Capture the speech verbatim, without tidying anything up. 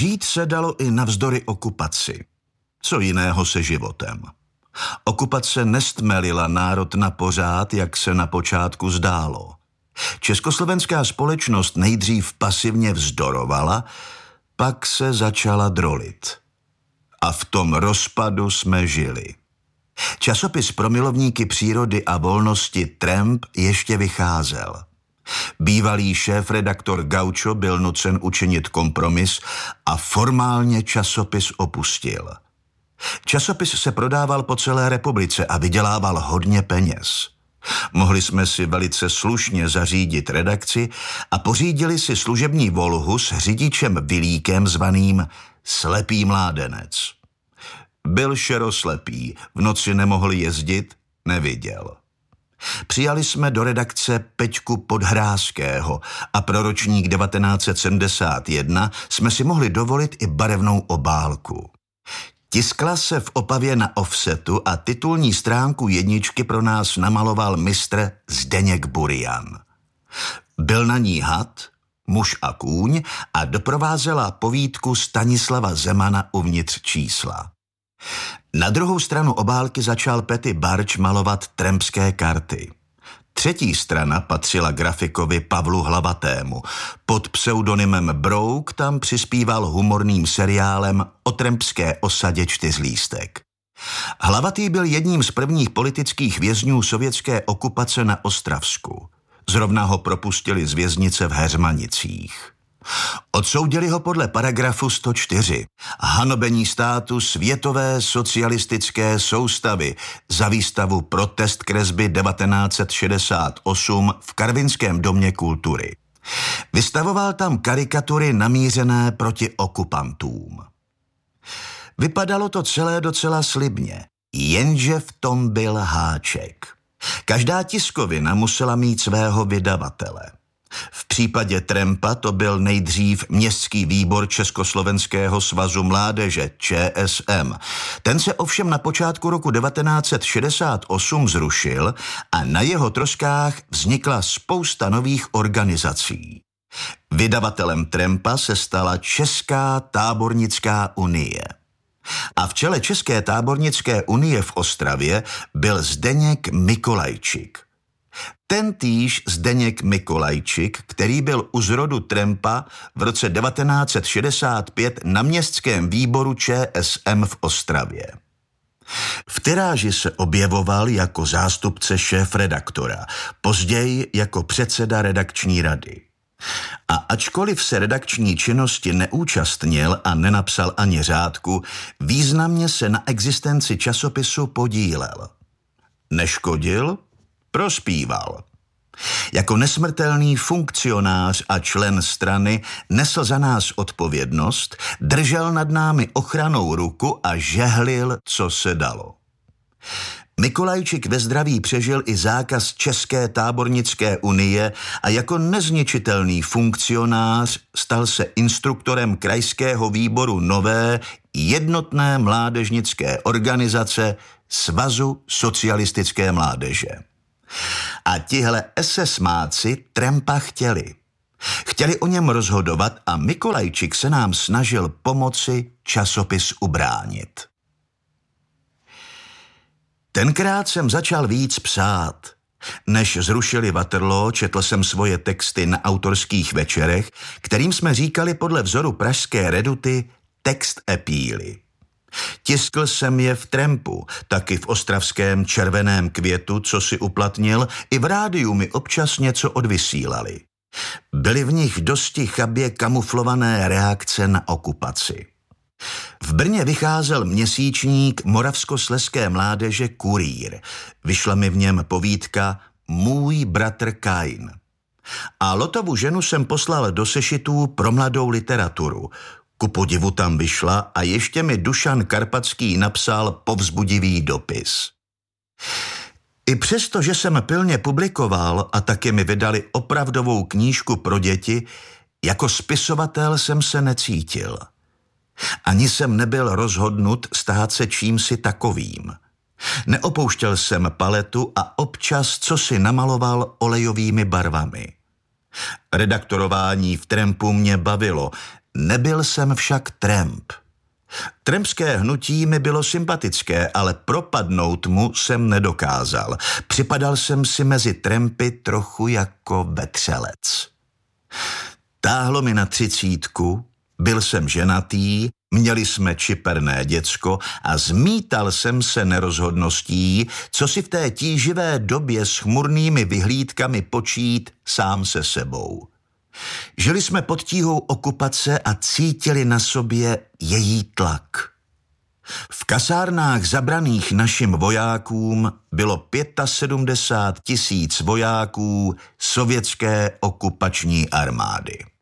Žít se dalo i navzdory okupaci. Co jiného se životem. Okupace nestmelila národ na pořád, jak se na počátku zdálo. Československá společnost nejdřív pasivně vzdorovala, pak se začala drolit. A v tom rozpadu jsme žili. Časopis pro milovníky přírody a volnosti Tramp ještě vycházel. Bývalý šéfredaktor Gaucho byl nucen učinit kompromis a formálně časopis opustil. Časopis se prodával po celé republice a vydělával hodně peněz. Mohli jsme si velice slušně zařídit redakci a pořídili si služební Volhu s řidičem Vilíkem zvaným Slepý mládenec. Byl šeroslepý, v noci nemohl jezdit, neviděl. Přijali jsme do redakce Peťku Podhrázkého a pro ročník devatenáct set sedmdesát jedna jsme si mohli dovolit i barevnou obálku. Tiskla se v Opavě na offsetu a titulní stránku jedničky pro nás namaloval mistr Zdeněk Burian. Byl na ní had, muž a kůň a doprovázela povídku Stanislava Zemana uvnitř čísla. Na druhou stranu obálky začal Petty Barč malovat trampské karty. Třetí strana patřila grafikovi Pavlu Hlavatému. Pod pseudonymem Brouk tam přispíval humorným seriálem o trampské osadě Čtyřlístek. Hlavatý byl jedním z prvních politických vězňů sovětské okupace na Ostravsku. Zrovna ho propustili z věznice v Heřmanicích. Odsoudili ho podle paragrafu sto čtyři. Hanobení státu světové socialistické soustavy za výstavu Protest kresby devatenáct set šedesát osm v Karvinském domě kultury. Vystavoval tam karikatury namířené proti okupantům. Vypadalo to celé docela slibně, jenže v tom byl háček. Každá tiskovina musela mít svého vydavatele. V případě Trampa to byl nejdřív Městský výbor Československého svazu mládeže ČSM. Ten se ovšem na počátku roku devatenáct set šedesát osm zrušil a na jeho troskách vznikla spousta nových organizací. Vydavatelem Trampa se stala Česká tábornická unie. A v čele České tábornické unie v Ostravě byl Zdeněk Mikolajčik. Tentýž Zdeněk Mikolajčik, který byl u zrodu Trampa v roce devatenáct set šedesát pět na městském výboru ČSM v Ostravě. V tiráži se objevoval jako zástupce šéfredaktora, později jako předseda redakční rady. A ačkoliv se redakční činnosti neúčastnil a nenapsal ani řádku, významně se na existenci časopisu podílel. Neškodil, prospíval. Jako nesmrtelný funkcionář a člen strany nesl za nás odpovědnost, držel nad námi ochranou ruku a žehlil, co se dalo. Mikolajčik ve zdraví přežil i zákaz České tábornické unie a jako nezničitelný funkcionář stal se instruktorem krajského výboru nové jednotné mládežnické organizace Svazu socialistické mládeže. A tihle esesmáci Trampa chtěli. Chtěli o něm rozhodovat a Mikolajčik se nám snažil pomoci časopis ubránit. Tenkrát jsem začal víc psát. Než zrušili Waterloo, četl jsem svoje texty na autorských večerech, kterým jsme říkali podle vzoru pražské reduty text epíly. Tiskl jsem je v Trampu, taky v ostravském Červeném květu, co si uplatnil, i v rádiu mi občas něco odvysílali. Byly v nich dosti chabě kamuflované reakce na okupaci. V Brně vycházel měsíčník Moravskoslezské mládeže Kurýr. Vyšla mi v něm povídka Můj bratr Kain. A Lotovu ženu jsem poslal do sešitů pro mladou literaturu. Ku podivu tam vyšla a ještě mi Dušan Karpatský napsal povzbudivý dopis. I přesto, že jsem pilně publikoval a taky mi vydali opravdovou knížku pro děti, jako spisovatel jsem se necítil. Ani jsem nebyl rozhodnut stát se čímsi takovým. Neopouštěl jsem paletu a občas co si namaloval olejovými barvami. Redaktorování v Trampu mě bavilo, Nebyl jsem však tramp. Trampské hnutí mi bylo sympatické, ale propadnout mu jsem nedokázal. Připadal jsem si mezi trampy trochu jako vetřelec. Táhlo mi na třicítku, byl jsem ženatý, měli jsme čiperné děcko a zmítal jsem se nerozhodností, co si v té tíživé době s chmurnými vyhlídkami počít sám se sebou. Žili jsme pod tíhou okupace a cítili na sobě její tlak. V kasárnách zabraných našim vojákům bylo sedmdesát pět tisíc vojáků sovětské okupační armády.